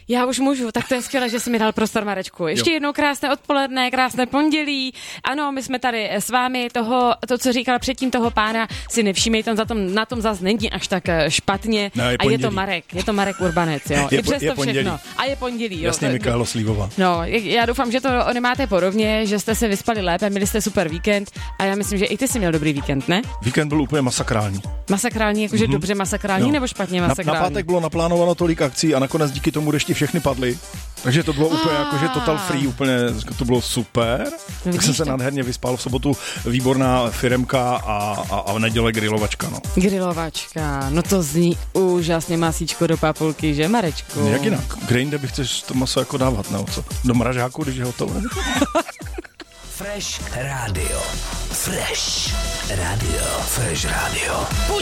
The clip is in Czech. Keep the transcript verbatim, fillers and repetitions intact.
Já už můžu, tak to je skvělé, že jsi mi dal prostor, Marečku. Ještě jo. jednou krásné odpoledne, krásné pondělí. Ano, my jsme tady s vámi, toho, to, co říkal předtím toho pána, si nevšímejte, on za tom, na tom zase není až tak špatně. No, je a je to Marek, je to Marek Urbanec, jo. Je, I přes je to všechno. A je pondělí, jo. Jasně, Michaela Slívová. No, já doufám, že to nemáte podobně, že jste se vyspali lépe, měli jste super víkend a já myslím, že i ty jsi měl dobrý víkend, ne? Víkend byl úplně masakrální. Masakrální, jakože mm-hmm. dobře masakrální, jo. Nebo špatně masakrální? Na, na pátek bylo naplánováno tolik akcí a nakonec díky tomu dešti všechny padly. Takže to bylo úplně jakože total free, úplně, to bylo super. No, tak jsem se to? nádherně vyspal, v sobotu výborná firemka a, a, a v neděle grilovačka, no. Grilovačka, no to zní úžasně, masíčko do papulky, že Marečku? Jak jinak, kde jinde bych chceš to maso jako dávat, nebo co? Do mražáku, když je hotové. Fresh Radio. Fresh Radio. Fresh Radio.